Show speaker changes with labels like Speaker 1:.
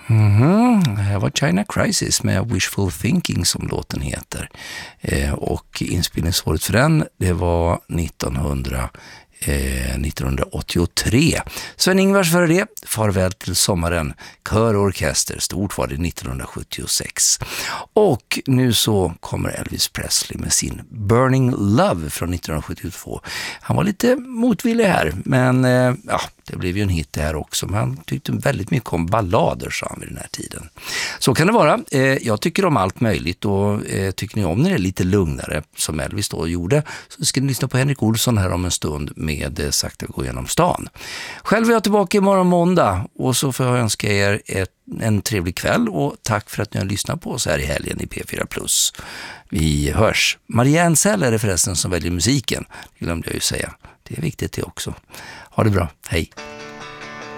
Speaker 1: Det här var China Crisis med Wishful Thinking som låten heter. Och inspelningsåret för den, det var 1983. Sven-Ingvars före det, Farväl till sommaren, kör och orkester, stort var det 1976. Och nu så kommer Elvis Presley med sin Burning Love från 1972. Han var lite motvillig här, men ja, det blev ju en hit här också. Men han tyckte väldigt mycket om ballader, sa han vid den här tiden. Så kan det vara. Jag tycker om allt möjligt, och tycker ni om när det är lite lugnare, som Elvis då gjorde, så ska ni lyssna på Henrik Olsson här om en stund med Sakta gå genom stan. Själv är jag tillbaka imorgon måndag, och så får jag önska er en trevlig kväll, och tack för att ni har lyssnat på oss här i helgen i P4+. Vi hörs. Maria Ensell är det förresten som väljer musiken. Det glömde jag ju säga. Det är viktigt det också. Ha det bra. Hej.